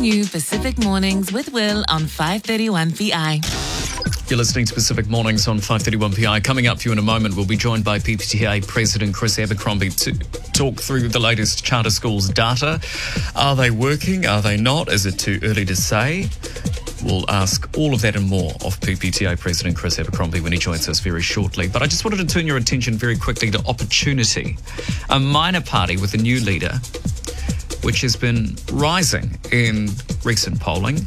new Pacific Mornings with Will on 531 PI. You're listening to Pacific Mornings on 531 PI. Coming up for you in a moment, we'll be joined by PPTA President Chris Abercrombie to talk through the latest charter schools data. Are they working? Are they not? Is it too early to say? We'll ask all of that and more of PPTA President Chris Abercrombie when he joins us very shortly. But I just wanted to turn your attention very quickly to Opportunity, a minor party with a new leader, which has been rising in recent polling.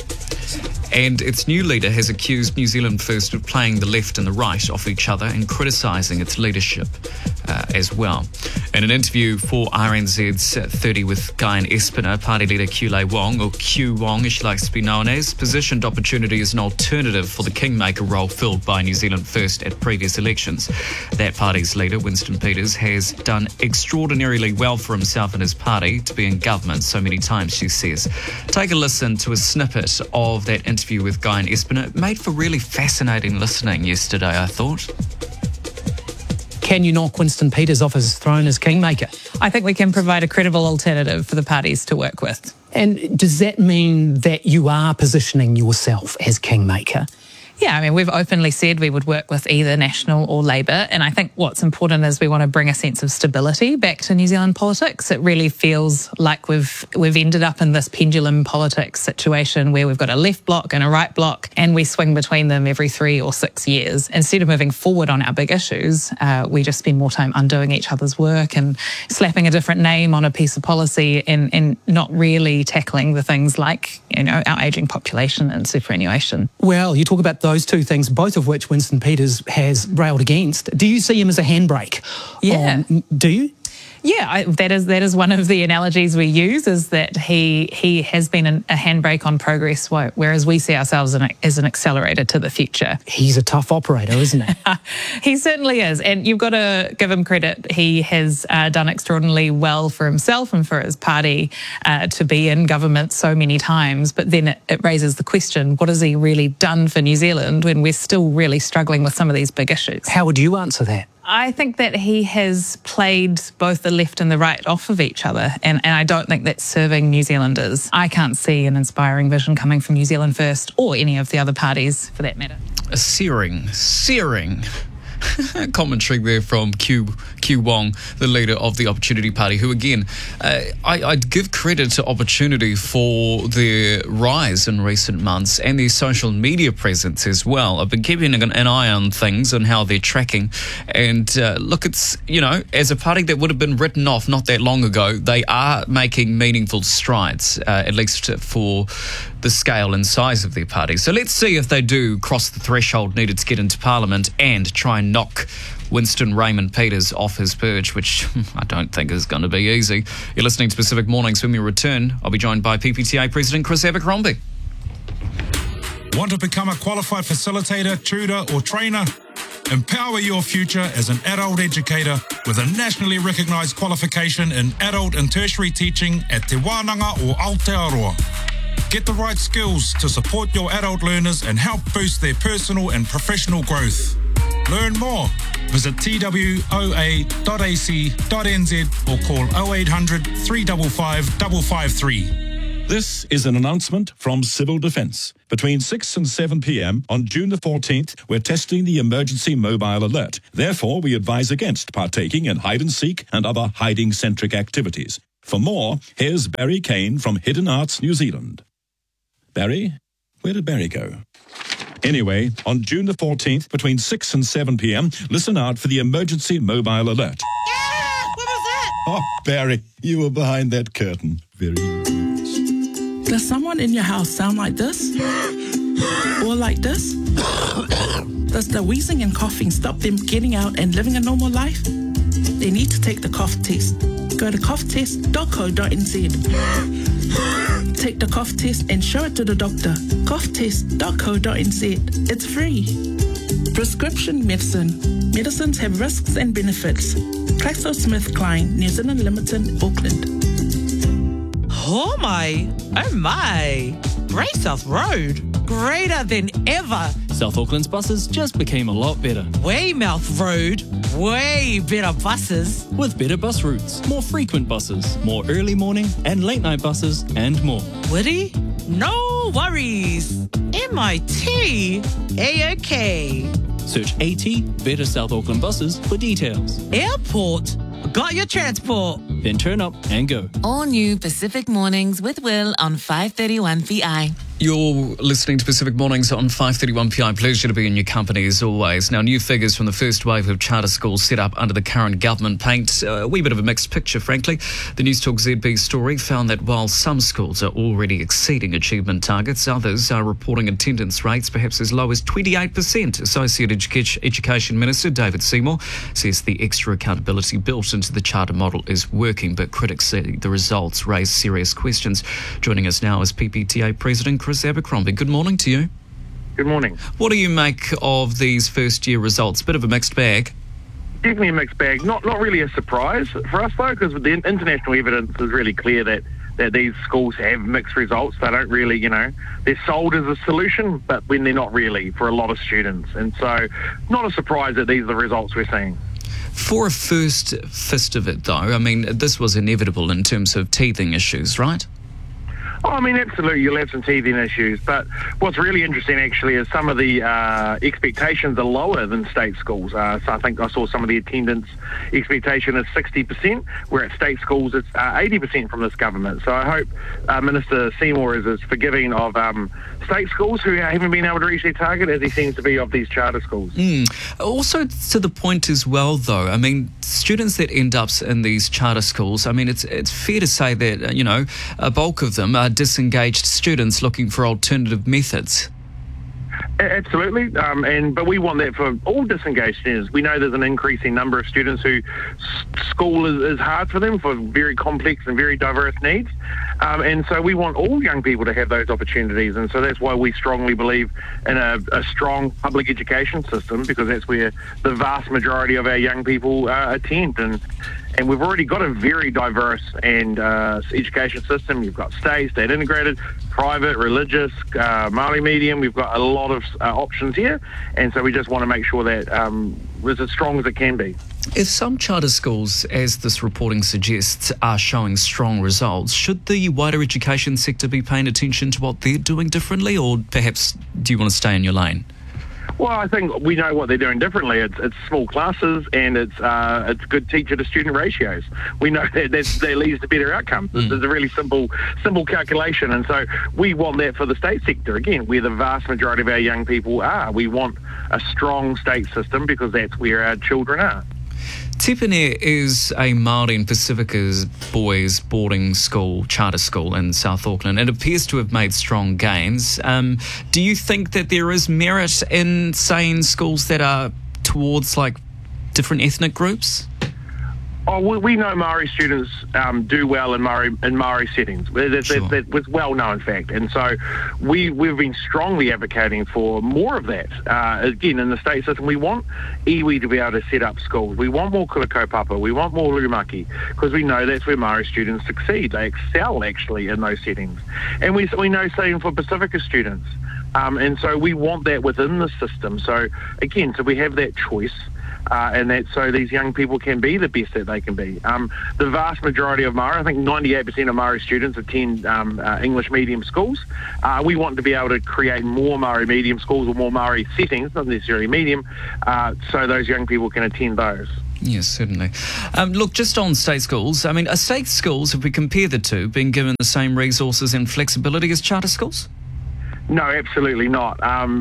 And its new leader has accused New Zealand First of playing the left and the right off each other and criticising its leadership as well. In an interview for RNZ's 30 with Guy Espiner, party leader Q-Lei Wong, or Q Wong as she likes to be known as, positioned Opportunity as an alternative for the kingmaker role filled by New Zealand First at previous elections. That party's leader, Winston Peters, has done extraordinarily well for himself and his party to be in government so many times, she says. Take a listen to a snippet of that interview with Guy Espiner. It made for really fascinating listening yesterday, I thought. Can you knock Winston Peters off his throne as kingmaker? I think we can provide a credible alternative for the parties to work with. And does that mean that you are positioning yourself as kingmaker? Yeah, I mean, we've openly said we would work with either National or Labour, and I think what's important is we want to bring a sense of stability back to New Zealand politics. It really feels like we've ended up in this pendulum politics situation where we've got a left bloc and a right bloc, and we swing between them every 3 or 6 years. Instead of moving forward on our big issues, we just spend more time undoing each other's work and slapping a different name on a piece of policy and not really tackling the things like, you know, our ageing population and superannuation. Well, you talk about those two things, both of which Winston Peters has railed against. Do you see him as a handbrake? Yeah. Do you? Yeah, that is one of the analogies we use, is that he has been a handbrake on progress, whereas we see ourselves as an accelerator to the future. He's a tough operator, isn't he? He certainly is, and you've got to give him credit. He has done extraordinarily well for himself and for his party to be in government so many times, but then it raises the question, what has he really done for New Zealand when we're still really struggling with some of these big issues? How would you answer that? I think that he has played both the left and the right off of each other, and I don't think that's serving New Zealanders. I can't see an inspiring vision coming from New Zealand First or any of the other parties for that matter. A searing commentary there from Q Wong, the leader of the Opportunity Party, who again, I'd give credit to Opportunity for their rise in recent months and their social media presence as well. I've been keeping an eye on things and how they're tracking, and look, it's, you know, as a party that would have been written off not that long ago, they are making meaningful strides, at least for the scale and size of their party. So let's see if they do cross the threshold needed to get into Parliament and try and knock Winston Raymond Peters off his perch, which I don't think is going to be easy. You're listening to Pacific Mornings. When we return, I'll be joined by PPTA President Chris Abercrombie. Want to become a qualified facilitator, tutor or trainer? Empower your future as an adult educator with a nationally recognised qualification in adult and tertiary teaching at Te Wānanga or Aotearoa. Get the right skills to support your adult learners and help boost their personal and professional growth. Learn more. Visit twoa.ac.nz or call 0800 355 553. This is an announcement from Civil Defence. Between 6 and 7 p.m. on June the 14th, we're testing the emergency mobile alert. Therefore, we advise against partaking in hide-and-seek and other hiding-centric activities. For more, here's Barry Kane from Hidden Arts New Zealand. Barry? Where did Barry go? Anyway, on June the 14th, between 6 and 7 p.m, listen out for the emergency mobile alert. Yeah! What was that? Oh, Barry, you were behind that curtain. Very nice. Does someone in your house sound like this? Or like this? Does the wheezing and coughing stop them getting out and living a normal life? They need to take the cough test. Go to coughtest.co.nz. Take the cough test and show it to the doctor. coughtest.co.nz. It's free. Prescription medicine. Medicines have risks and benefits. GlaxoSmithKline, New Zealand Limited, Auckland. Oh my. Brain South Road. greater than ever. South Auckland's buses just became a lot better. Weymouth Road, way better buses. With better bus routes, more frequent buses, more early morning and late night buses, and more. Woody? No worries. MIT, A-OK. Search AT Better South Auckland Buses for details. Airport, got your transport. Then turn up and go. All new Pacific Mornings with Will on 531 PI. You're listening to Pacific Mornings on 531 PI. Pleasure to be in your company as always. Now, new figures from the first wave of charter schools set up under the current government paint a wee bit of a mixed picture, frankly. The News Talk ZB story found that while some schools are already exceeding achievement targets, others are reporting attendance rates perhaps as low as 28%. Associate Education Minister David Seymour says the extra accountability built into the charter model is working, but critics say the results raise serious questions. Joining us now is PPTA President Chris Abercrombie. Good morning to you. Good morning. What do you make of these first-year results? Bit of a mixed bag. Definitely a mixed bag. Not really a surprise for us, though, because the international evidence is really clear that these schools have mixed results. They don't really, they're sold as a solution, but when they're not really for a lot of students. And so not a surprise that these are the results we're seeing. For a first fist of it, though, I mean, this was inevitable in terms of teething issues, right? Oh, I mean, absolutely, you'll have some teething issues. But what's really interesting, actually, is some of the expectations are lower than state schools. So I think I saw some of the attendance expectation is 60%, where at state schools it's 80% from this government. So I hope Minister Seymour is as forgiving of state schools who haven't been able to reach their target as he seems to be of these charter schools. Also, to the point as well, though, I mean, students that end up in these charter schools, I mean, it's fair to say that, a bulk of them are disengaged students looking for alternative methods. Absolutely, but we want that for all disengaged students. We know there's an increasing number of students who school is hard for them for very complex and very diverse needs, and so we want all young people to have those opportunities, and so that's why we strongly believe in a strong public education system, because that's where the vast majority of our young people attend, and we've already got a very diverse and education system. You've got state integrated, private, religious, Māori medium. We've got a lot of options here, and so we just want to make sure that it's as strong as it can be. If some charter schools, as this reporting suggests, are showing strong results, should the wider education sector be paying attention to what they're doing differently, or perhaps do you want to stay in your lane? Well, I think we know what they're doing differently. It's small classes and it's good teacher-to-student ratios. We know that leads to better outcomes. It's a really simple calculation, and so we want that for the state sector, again, where the vast majority of our young people are. We want a strong state system because that's where our children are. Te Pene is a Māori and Pacifica's boys boarding school, charter school in South Auckland. It appears to have made strong gains. Do you think that there is merit in saying schools that are towards different ethnic groups? Oh, we know Māori students do well in Māori settings. That was well-known fact. And so we've been strongly advocating for more of that. Again, in the state system, we want iwi to be able to set up schools. We want more kura kaupapa. We want more lurumaki, because we know that's where Māori students succeed. They excel, actually, in those settings. And we know same for Pacifica students. And so we want that within the system. So, again, we have that choice. And that so these young people can be the best that they can be. The vast majority of Māori, I think 98% of Māori students attend English medium schools. We want to be able to create more Māori medium schools or more Māori settings, not necessarily medium, so those young people can attend those. Yes, certainly. Look, just on state schools, I mean, are state schools, if we compare the two, being given the same resources and flexibility as charter schools? No, absolutely not.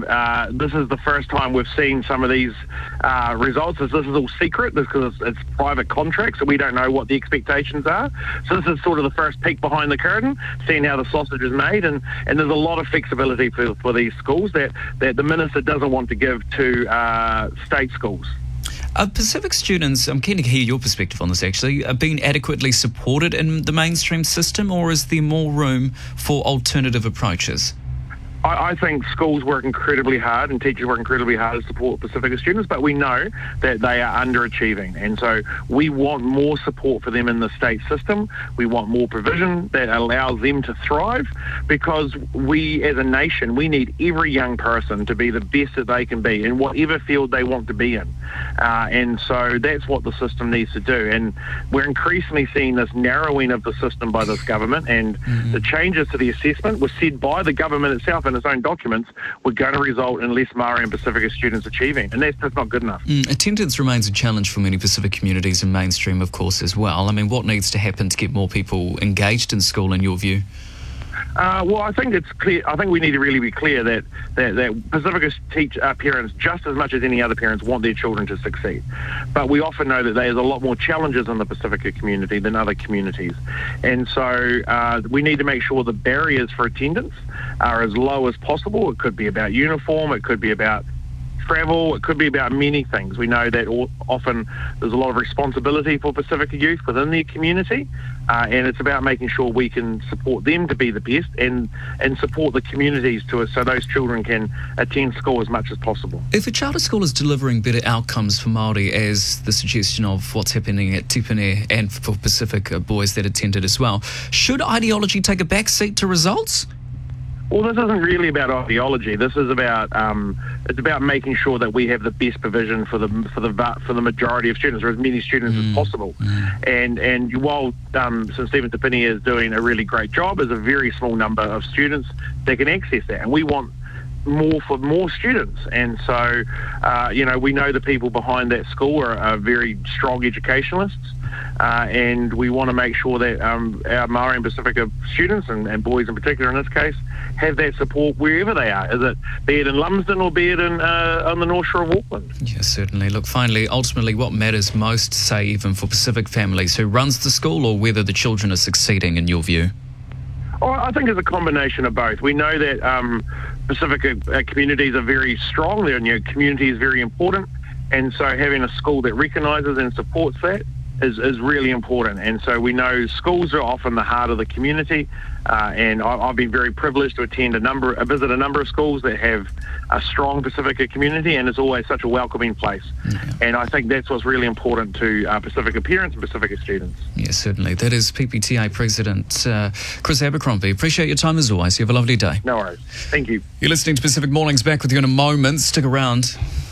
This is the first time we've seen some of these results. This is all secret because it's private contracts, so we don't know what the expectations are. So this is sort of the first peek behind the curtain, seeing how the sausage is made, and there's a lot of flexibility for these schools that the minister doesn't want to give to state schools. Are Pacific students, I'm keen to hear your perspective on this actually, are being adequately supported in the mainstream system, or is there more room for alternative approaches? I think schools work incredibly hard and teachers work incredibly hard to support Pacifica students, but we know that they are underachieving. And so we want more support for them in the state system. We want more provision that allows them to thrive, because we as a nation, we need every young person to be the best that they can be in whatever field they want to be in. And so that's what the system needs to do. And we're increasingly seeing this narrowing of the system by this government, and the changes to the assessment were said by the government itself in its own documents were going to result in less Māori and Pacifica students achieving, and that's not good enough. Attendance remains a challenge for many Pacific communities and mainstream, of course, as well. I mean, what needs to happen to get more people engaged in school, in your view? Well, I think it's clear. I think we need to really be clear that Pacifica parents, just as much as any other parents, want their children to succeed. But we often know that there's a lot more challenges in the Pacifica community than other communities. And so we need to make sure the barriers for attendance are as low as possible. It could be about uniform, it could be about travel, it could be about many things. We know that often there's a lot of responsibility for Pacifica youth within their community, and it's about making sure we can support them to be the best and support the communities so those children can attend school as much as possible. If a charter school is delivering better outcomes for Māori, as the suggestion of what's happening at Tipene and for Pacifica boys that attended as well, should ideology take a back seat to results? Well, this isn't really about ideology. This is about it's about making sure that we have the best provision for the majority of students, or as many students as possible. And while St Stephen Te Pini is doing a really great job, there's a very small number of students that can access that, and we want more for more students. And so, we know the people behind that school are very strong educationalists. And we want to make sure that our Māori and Pacifica students, and boys in particular in this case, have that support wherever they are, be it in Lumsden or be it on the North Shore of Auckland. Yes, certainly. Look, finally, ultimately, what matters most, say, even for Pacific families, who runs the school or whether the children are succeeding, in your view? Oh, I think it's a combination of both. We know that Pacifica communities are very strong. Their community is very important, and so having a school that recognises and supports that is really important. And so we know schools are often the heart of the community, and I've been very privileged to visit a number of schools that have a strong Pacifica community, and it's always such a welcoming place. And I think that's what's really important to Pacifica parents and Pacifica students. Yes, certainly. That is PPTA President Chris Abercrombie. Appreciate your time as always. You have a lovely day. No worries. Thank you. You're listening to Pacific Mornings. Back with you in a moment. Stick around.